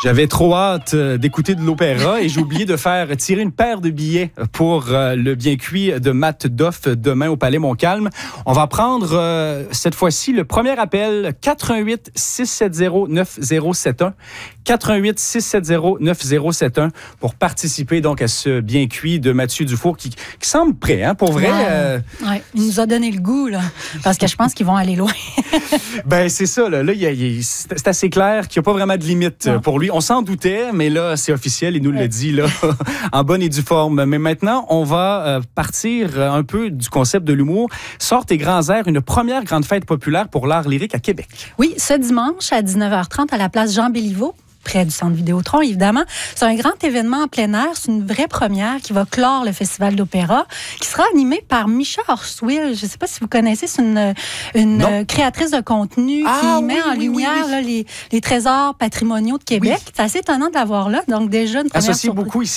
J'avais trop hâte d'écouter de l'opéra et j'ai oublié de faire tirer une paire de billets pour le bien cuit de Matt Doff demain au Palais Montcalm. On va prendre cette fois-ci le premier appel 88 670 9071 88 670 9071 pour participer donc à ce bien cuit de Mathieu Dufour qui semble prêt, hein, pour vrai. Ouais, il nous a donné le goût là, parce que je pense qu'ils vont aller loin. Ben c'est ça là, c'est assez clair qu'il n'y a pas vraiment de limite pour lui. On s'en doutait, mais là, c'est officiel, il nous le dit, là, en bonne et due forme. Mais maintenant, on va partir un peu du concept de l'humour. Sort tes grands airs, une première grande fête populaire pour l'art lyrique à Québec. Oui, ce dimanche à 19h30 à la place Jean-Béliveau, près du centre Vidéotron, évidemment. C'est un grand événement en plein air. C'est une vraie première qui va clore le Festival d'opéra, qui sera animé par Micha Horswill. Je ne sais pas si vous connaissez, c'est une créatrice de contenu qui met en lumière là, les trésors patrimoniaux de Québec. C'est assez étonnant de l'avoir là. Donc déjà, une première associé beaucoup ici